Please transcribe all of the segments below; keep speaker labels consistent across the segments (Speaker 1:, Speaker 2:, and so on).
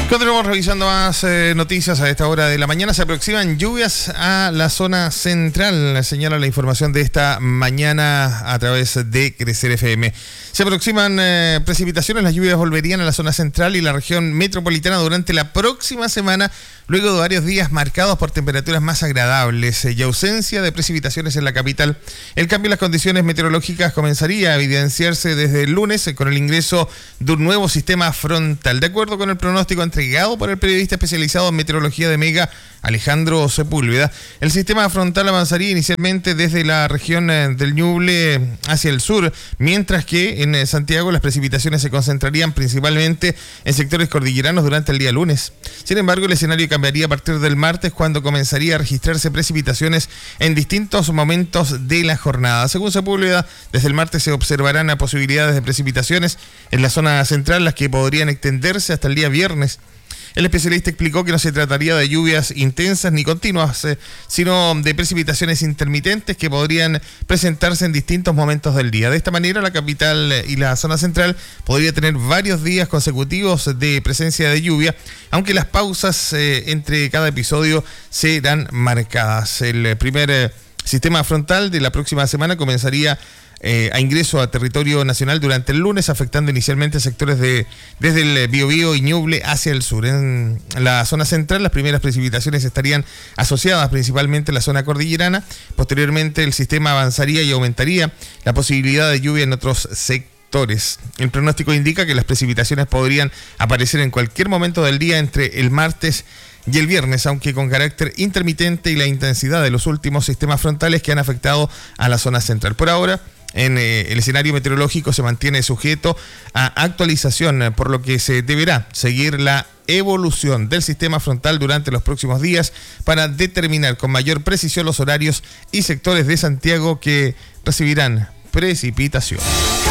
Speaker 1: Continuamos revisando más noticias a esta hora de la mañana. Se aproximan lluvias a la zona central, señala la información de esta mañana a través de Crecer FM. Se aproximan precipitaciones, las lluvias volverían a la zona central y la región metropolitana durante la próxima semana, luego de varios días marcados por temperaturas más agradables y ausencia de precipitaciones en la capital. El cambio en las condiciones meteorológicas comenzaría a evidenciarse desde el lunes con el ingreso de un nuevo sistema frontal. De acuerdo con el pronóstico entregado por el periodista especializado en meteorología de Mega, Alejandro Sepúlveda, el sistema frontal avanzaría inicialmente desde la región del Ñuble hacia el sur, mientras que en Santiago las precipitaciones se concentrarían principalmente en sectores cordilleranos durante el día lunes. Sin embargo, el escenario cambiaría a partir del martes, cuando comenzaría a registrarse precipitaciones en distintos momentos de la jornada. Según Sepúlveda, desde el martes se observarán posibilidades de precipitaciones en la zona central, las que podrían extenderse hasta el día viernes. El especialista explicó que no se trataría de lluvias intensas ni continuas, sino de precipitaciones intermitentes que podrían presentarse en distintos momentos del día. De esta manera, la capital y la zona central podría tener varios días consecutivos de presencia de lluvia, aunque las pausas entre cada episodio serán marcadas. El primer sistema frontal de la próxima semana comenzaría a ingreso a territorio nacional durante el lunes, afectando inicialmente sectores desde el Biobío y Ñuble hacia el sur. En la zona central, las primeras precipitaciones estarían asociadas principalmente a la zona cordillerana. Posteriormente, el sistema avanzaría y aumentaría la posibilidad de lluvia en otros sectores. El pronóstico indica que las precipitaciones podrían aparecer en cualquier momento del día entre el martes y el viernes, aunque con carácter intermitente y la intensidad de los últimos sistemas frontales que han afectado a la zona central. Por ahora, el escenario meteorológico se mantiene sujeto a actualización, por lo que se deberá seguir la evolución del sistema frontal durante los próximos días para determinar con mayor precisión los horarios y sectores de Santiago que recibirán precipitación.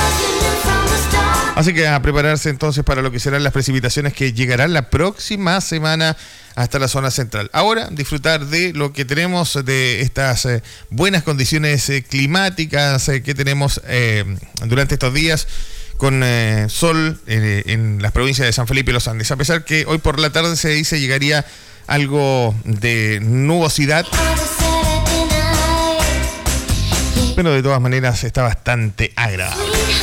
Speaker 1: Así que a prepararse entonces para lo que serán las precipitaciones que llegarán la próxima semana hasta la zona central. Ahora, disfrutar de lo que tenemos, de estas buenas condiciones climáticas que tenemos durante estos días, con sol en las provincias de San Felipe y Los Andes. A pesar que hoy por la tarde se dice llegaría algo de nubosidad, pero de todas maneras está bastante agradable.